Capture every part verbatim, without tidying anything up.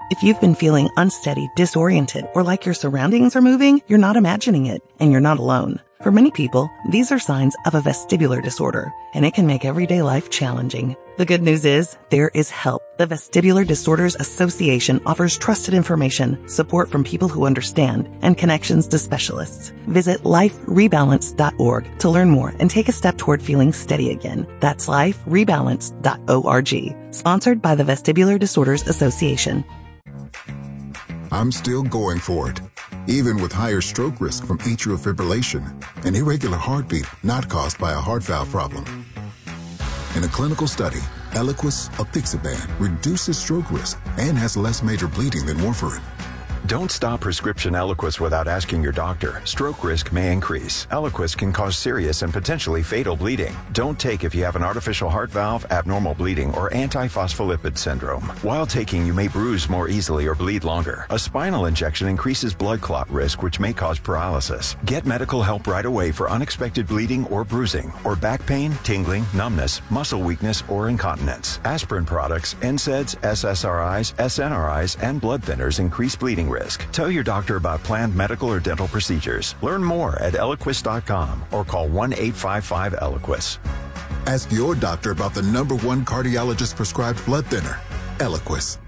If you've been feeling unsteady, disoriented, or like your surroundings are moving, you're not imagining it, and you're not alone. For many people, these are signs of a vestibular disorder, and it can make everyday life challenging. The good news is, there is help. The Vestibular Disorders Association offers trusted information, support from people who understand, and connections to specialists. Visit life rebalance dot org to learn more and take a step toward feeling steady again. That's life rebalance dot org. Sponsored by the Vestibular Disorders Association. I'm still going for it, even with higher stroke risk from atrial fibrillation, an irregular heartbeat not caused by a heart valve problem. In a clinical study, Eliquis apixaban reduces stroke risk and has less major bleeding than warfarin. Don't stop prescription Eliquis without asking your doctor. Stroke risk may increase. Eliquis can cause serious and potentially fatal bleeding. Don't take if you have an artificial heart valve, abnormal bleeding, or antiphospholipid syndrome. While taking, you may bruise more easily or bleed longer. A spinal injection increases blood clot risk, which may cause paralysis. Get medical help right away for unexpected bleeding or bruising, or back pain, tingling, numbness, muscle weakness, or incontinence. Aspirin products, N SAIDs, S S R Is, S N R Is, and blood thinners increase bleeding risk. Tell your doctor about planned medical or dental procedures. Learn more at Eliquis dot com or call one eight five five Eliquis. Ask your doctor about the number one cardiologist prescribed blood thinner, Eliquis.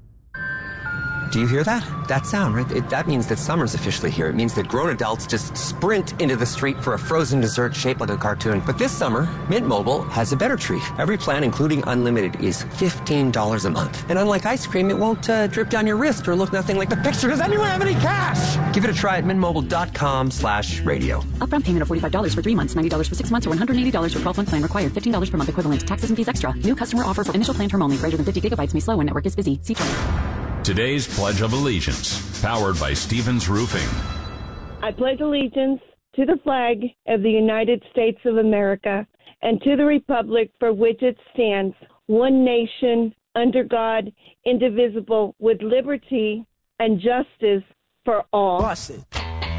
Do you hear that? That sound, right? It, that means that summer's officially here. It means that grown adults just sprint into the street for a frozen dessert shaped like a cartoon. But this summer, Mint Mobile has a better treat. Every plan, including unlimited, is fifteen dollars a month. And unlike ice cream, it won't uh, drip down your wrist or look nothing like the picture. Does anyone have any cash? Give it a try at mintmobile.com slash radio. Upfront payment of forty-five dollars for three months, ninety dollars for six months, or one hundred eighty dollars for twelve-month plan required. fifteen dollars per month equivalent. Taxes and fees extra. New customer offer for initial plan term only. Greater than fifty gigabytes may slow when network is busy. See terms. Today's Pledge of Allegiance, powered by Stevens Roofing. I pledge allegiance to the flag of the United States of America and to the republic for which it stands, one nation, under God, indivisible, with liberty and justice for all. Bust it.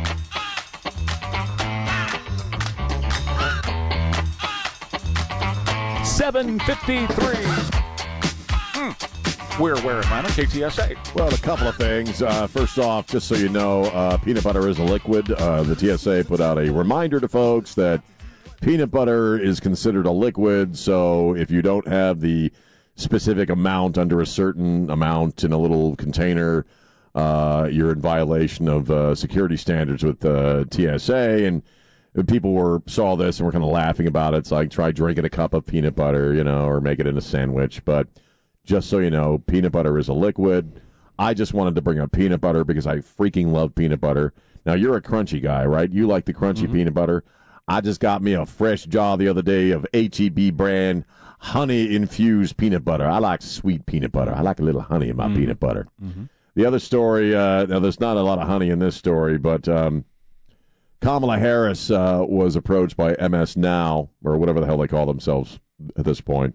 seven fifty-three. Hmm. We're where, Atlanta, K T S A. Well, a couple of things. Uh, first off, just so you know, uh, peanut butter is a liquid. Uh, the T S A put out a reminder to folks that peanut butter is considered a liquid, so if you don't have the specific amount under a certain amount in a little container, uh, you're in violation of uh, security standards with the T S A, and people were saw this and were kind of laughing about it. It's like, try drinking a cup of peanut butter, you know, or make it in a sandwich, but just so you know, peanut butter is a liquid. I just wanted to bring up peanut butter because I freaking love peanut butter. Now, you're a crunchy guy, right? You like the crunchy mm-hmm. peanut butter. I just got me a fresh jar the other day of H E B brand honey-infused peanut butter. I like sweet peanut butter. I like a little honey in my mm-hmm. peanut butter. Mm-hmm. The other story, uh, now there's not a lot of honey in this story, but um, Kamala Harris uh, was approached by M S Now, or whatever the hell they call themselves at this point,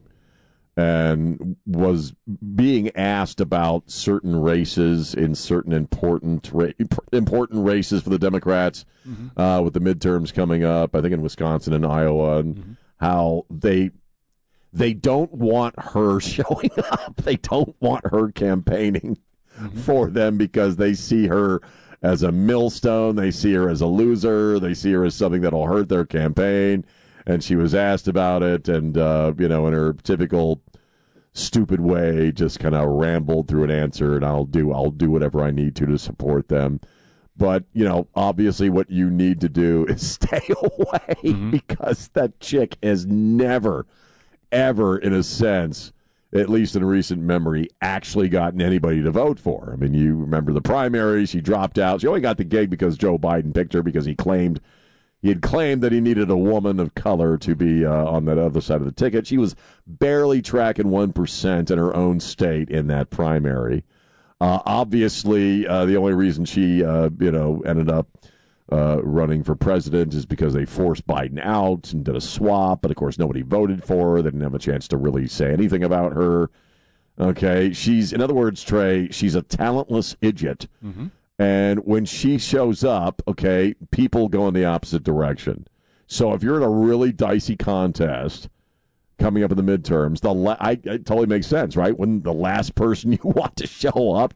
and was being asked about certain races in certain important ra- important races for the Democrats mm-hmm. uh, with the midterms coming up, I think in Wisconsin and Iowa, and mm-hmm. how they they don't want her showing up. They don't want her campaigning mm-hmm. for them because they see her as a millstone. They see her as a loser. They see her as something that will hurt their campaign. And she was asked about it, and, uh, you know, in her typical stupid way, just kind of rambled through an answer, and I'll do I'll do whatever I need to to support them. But, you know, obviously what you need to do is stay away mm-hmm. because that chick has never, ever, in a sense, at least in recent memory, actually gotten anybody to vote for her. I mean, you remember the primary, she dropped out. She only got the gig because Joe Biden picked her because he claimed He had claimed that he needed a woman of color to be uh, on that other side of the ticket. She was barely tracking one percent in her own state in that primary. Uh, obviously, uh, the only reason she, uh, you know, ended up uh, running for president is because they forced Biden out and did a swap. But, of course, nobody voted for her. They didn't have a chance to really say anything about her. Okay, she's, in other words, Trey, she's a talentless idiot. Mm-hmm. And when she shows up, okay, people go in the opposite direction. So if you're in a really dicey contest coming up in the midterms, the la- I, it totally makes sense, right? When the last person you want to show up